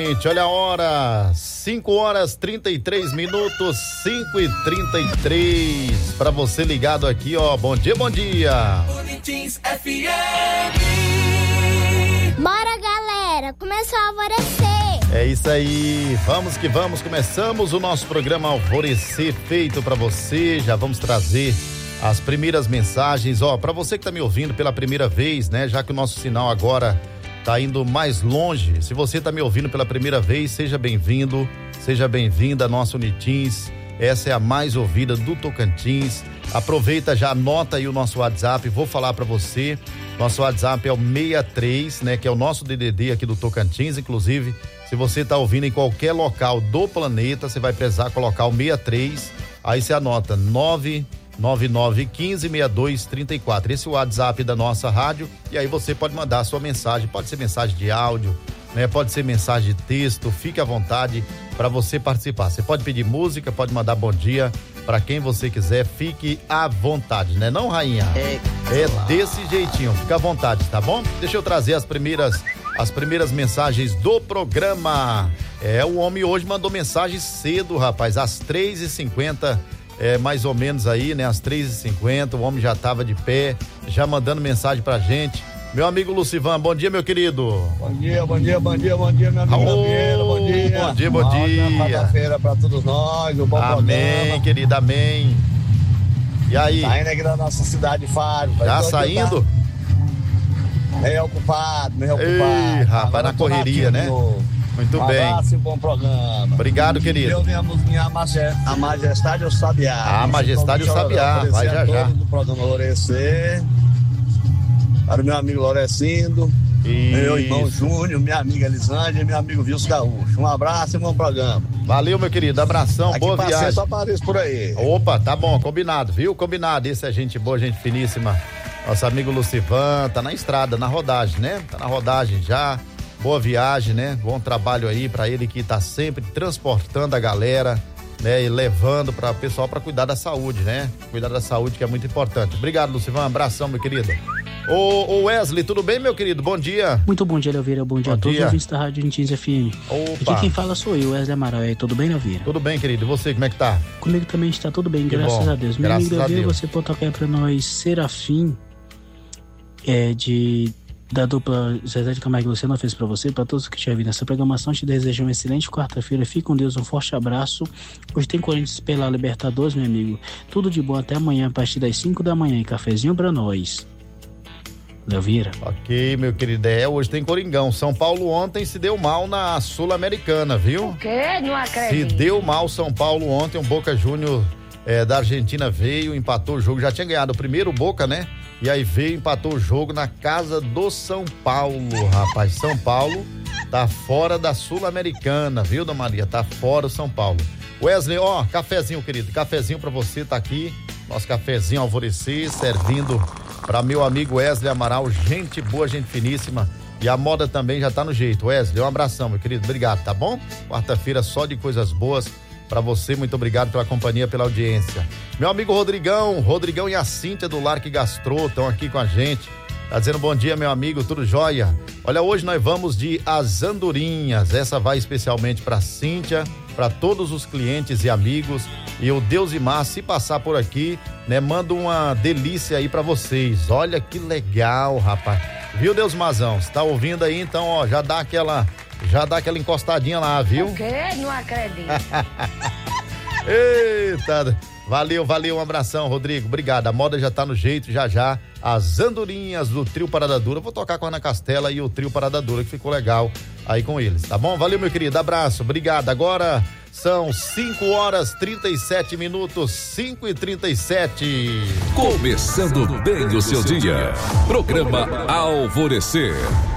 gente, olha a hora, 5h33, 5h33, pra você ligado aqui, ó, bom dia, bom dia. Boletins FM. Bora, galera, começou a alvorecer. É isso aí, vamos que vamos, começamos o nosso programa Alvorecer feito pra você, já vamos trazer as primeiras mensagens, ó, pra você que tá me ouvindo pela primeira vez, né, já que o nosso sinal agora tá indo mais longe. Se você tá me ouvindo pela primeira vez, seja bem-vindo, seja bem-vinda à nossa Unitins. Essa é a mais ouvida do Tocantins. Aproveita, já anota aí o nosso WhatsApp, vou falar para você. Nosso WhatsApp é o 63, né, que é o nosso DDD aqui do Tocantins. Inclusive, se você tá ouvindo em qualquer local do planeta, você vai precisar colocar o 63. Aí você anota 999156234. Esse é o WhatsApp da nossa rádio, e aí você pode mandar a sua mensagem, pode ser mensagem de áudio, né? Pode ser mensagem de texto, fique à vontade para você participar. Você pode pedir música, pode mandar bom dia para quem você quiser, fique à vontade, né? Não, rainha? É desse jeitinho, fica à vontade, tá bom? Deixa eu trazer as primeiras mensagens do programa. O homem hoje mandou mensagem cedo, rapaz, às 3h50. Mais ou menos aí, né? Às 3h50, o homem já tava de pé, já mandando mensagem pra gente. Meu amigo Lucivan, bom dia, meu querido. Bom dia, meu amigo Gabriel, bom dia. Bom dia. Quarta-feira pra todos nós, um bom amém, programa. Querido, amém. E aí? Saindo aqui da nossa cidade de Faro. Já saindo? Meio ocupado. Ei, rapaz, na correria, né? Muito bem. Um abraço e bom programa. Obrigado, querido. Eu minha música, a Majestade e o Sabiá. A Majestade e o Sabiá, vai já já. Do programa Lourecer. Para o meu amigo Lourecindo, meu irmão Júnior, minha amiga Elisângela e meu amigo Vilso Gaúcho. Um abraço e bom programa. Valeu, meu querido, abração, aqui boa viagem. Só apareço por aí. Opa, tá bom, combinado, viu? Combinado, esse é gente boa, gente finíssima. Nosso amigo Lucivan, tá na estrada, na rodagem, né? Tá na rodagem já. Boa viagem, né? Bom trabalho aí pra ele que tá sempre transportando a galera, né? E levando para o pessoal para cuidar da saúde, né? Cuidar da saúde que é muito importante. Obrigado, Lucivan. Abração, meu querido. Ô Wesley, tudo bem, meu querido? Bom dia. Muito bom dia, Leoveira. Bom dia a todos os ouvintes da Rádio Unitins FM. Opa. Aqui quem fala sou eu, Wesley Amaral. E aí, tudo bem, Leoveira? Tudo bem, querido. E você, como é que tá? Comigo também está tudo bem, que graças bom. a Deus. Meu amigo Leoveira, você pode tocar aí pra nós Serafim, da dupla Zezé de Camargo e Luciano fez pra você, pra todos que estiverem nessa programação, te desejo uma excelente quarta-feira, fique com Deus, um forte abraço. Hoje tem Corinthians pela Libertadores, meu amigo, tudo de bom até amanhã a partir das 5 da manhã, cafezinho pra nós. Leoveira. Ok, meu querido, hoje tem Coringão. São Paulo ontem se deu mal na Sul-Americana, viu? O quê? Não acredito. Se deu mal São Paulo ontem, um Boca Júnior da Argentina veio, empatou o jogo, já tinha ganhado o primeiro Boca, né? E aí veio, empatou o jogo na casa do São Paulo, rapaz. São Paulo tá fora da Sul-Americana, viu, Dona Maria? Tá fora o São Paulo. Wesley, ó, cafezinho, querido, cafezinho pra você, tá aqui. Nosso cafezinho Alvorecer, servindo pra meu amigo Wesley Amaral, gente boa, gente finíssima. E a moda também já tá no jeito. Wesley, um abração, meu querido, obrigado, tá bom? Quarta-feira só de coisas boas pra você, muito obrigado pela companhia, pela audiência. Meu amigo Rodrigão e a Cíntia do Larque Gastrô estão aqui com a gente. Tá dizendo bom dia, meu amigo, tudo jóia? Olha, hoje nós vamos de As Andorinhas, essa vai especialmente pra Cíntia, pra todos os clientes e amigos. E o Deusimar, se passar por aqui, né, manda uma delícia aí pra vocês. Olha que legal, rapaz. Viu, Deusimarzão? Você tá ouvindo aí, então, ó, já dá aquela encostadinha lá, viu? O quê? Não acredito. Eita, valeu, um abração, Rodrigo, obrigado. A moda já tá no jeito, já. As Andorinhas do Trio Parada Dura. Vou tocar com a Ana Castela e o Trio Parada Dura, que ficou legal aí com eles, tá bom? Valeu, meu querido, abraço, obrigado. Agora são 5h37, 5h37. Começando bem o seu dia. Programa Alvorecer.